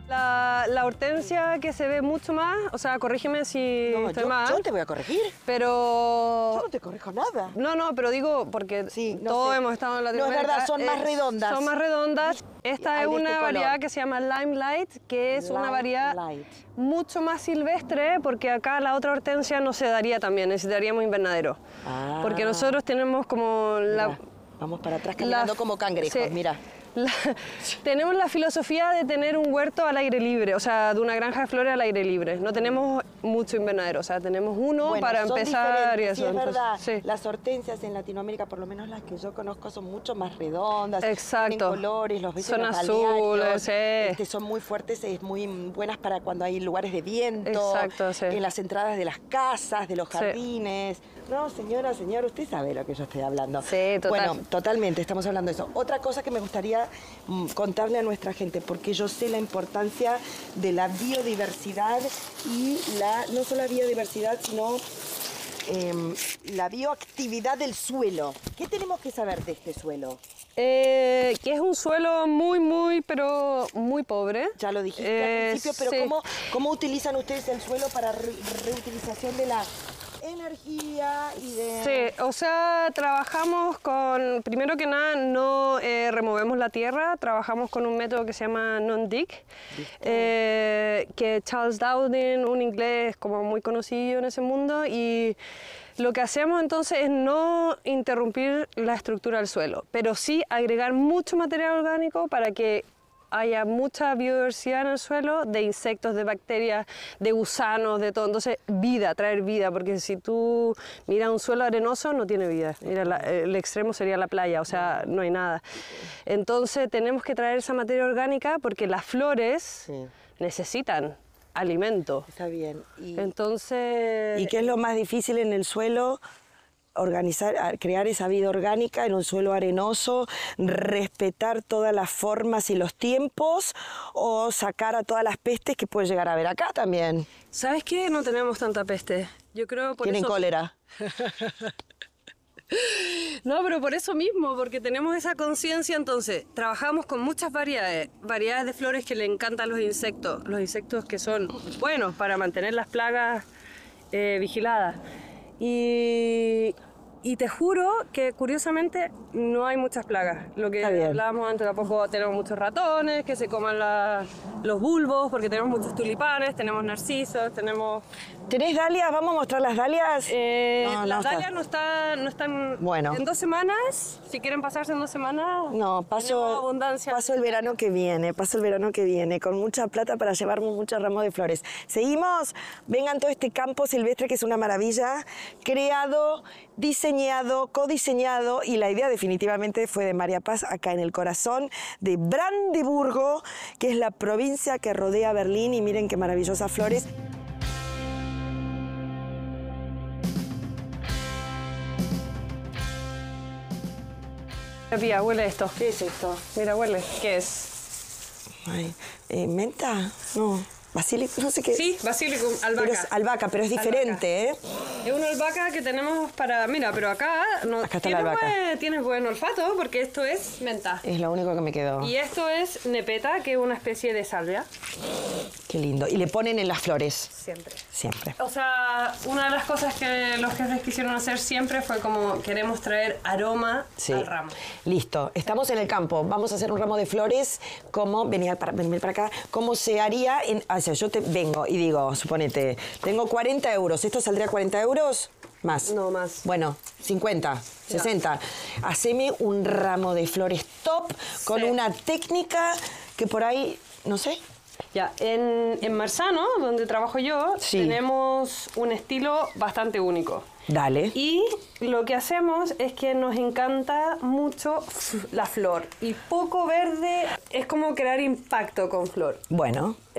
La hortensia que se ve mucho más, o sea, corrígeme si estoy mal. Yo te voy a corregir. Pero... Yo no te corrijo nada. No, pero digo, porque todos hemos estado en Latinoamérica. No, es verdad, son más redondas. Son más redondas. Esta es una variedad que se llama Limelight, que es una variedad mucho más silvestre, porque acá la otra hortensia no se daría también, necesitaríamos invernadero. Porque nosotros tenemos como Vamos para atrás caminando como cangrejos, mira. Tenemos la filosofía de tener un huerto al aire libre, o sea, de una granja de flores al aire libre. No tenemos mucho invernadero, o sea, tenemos uno para empezar y eso. Sí, es verdad. Las hortensias en Latinoamérica, por lo menos las que yo conozco, son mucho más redondas. Exacto. Tienen colores, los ves son en los azules, balnearios, son muy fuertes, es muy buenas para cuando hay lugares de viento. Exacto, en las entradas de las casas, de los jardines. No, señora, usted sabe lo que yo estoy hablando. Sí, total. Bueno, totalmente, estamos hablando de eso. Otra cosa que me gustaría contarle a nuestra gente, porque yo sé la importancia de la biodiversidad y no solo la biodiversidad, sino la bioactividad del suelo. ¿Qué tenemos que saber de este suelo? Que es un suelo pero muy pobre. Ya lo dijiste al principio, pero ¿cómo utilizan ustedes el suelo para reutilización de la energía y de... Sí, o sea, trabajamos primero que nada, no removemos la tierra, trabajamos con un método que se llama non-dig, que Charles Dowding, un inglés como muy conocido en ese mundo, y lo que hacemos entonces es no interrumpir la estructura del suelo, pero sí agregar mucho material orgánico para que haya mucha biodiversidad en el suelo, de insectos, de bacterias, de gusanos, de todo. Entonces, traer vida, porque si tú miras un suelo arenoso, no tiene vida. Mira, el extremo sería la playa, o sea, no hay nada. Entonces, tenemos que traer esa materia orgánica porque las flores necesitan alimento. Está bien. Entonces... ¿Y qué es lo más difícil en el suelo? Crear esa vida orgánica en un suelo arenoso, respetar todas las formas y los tiempos, o sacar a todas las pestes que puede llegar a haber acá también. ¿Sabes qué? No tenemos tanta peste. Yo creo por ¿Tienen cólera? No, pero por eso mismo, porque tenemos esa conciencia, entonces trabajamos con muchas variedades de flores que le encantan los insectos que son buenos para mantener las plagas vigiladas. Y te juro que curiosamente no hay muchas plagas. Lo que hablábamos antes, tampoco tenemos muchos ratones que se coman los bulbos, porque tenemos muchos tulipanes, tenemos narcisos, tenemos... ¿Tenés dalias? ¿Vamos a mostrar las dalias? Las dalias no están... Bueno. En 2 semanas, si quieren pasarse en 2 semanas, paso el verano que viene, con mucha plata para llevarme muchos ramos de flores. Seguimos, vengan todo este campo silvestre que es una maravilla, creado, diseñado, codiseñado, y la idea definitivamente fue de María Paz, acá en el corazón de Brandeburgo, que es la provincia que rodea Berlín, y miren qué maravillosas flores. Pía, huele esto. ¿Qué es esto? Mira, huele. ¿Qué es? Ay, ¿menta? No. ¿Basílico? No sé qué. Sí, basílico, albahaca. Pero es diferente, ¿eh? Es una albahaca que tenemos para... Mira, pero acá está la albahaca. Tienes buen olfato porque esto es menta. Es lo único que me quedó. Y esto es nepeta, que es una especie de salvia. Qué lindo. ¿Y le ponen en las flores? Siempre. Siempre. O sea, una de las cosas que los jefes quisieron hacer siempre fue como queremos traer aroma al ramo. Listo. Estamos en el campo. Vamos a hacer un ramo de flores. Venir para acá. ¿Cómo se haría? O sea, yo vengo y digo, suponete, tengo 40 euros. ¿Esto saldría 40 euros? Más. No, más. Bueno, 50, 60. Haceme un ramo de flores top con una técnica que por ahí, no sé. Ya, en Marzano, donde trabajo yo, tenemos un estilo bastante único. Dale. Y lo que hacemos es que nos encanta mucho la flor. Y poco verde es como crear impacto con flor. Bueno.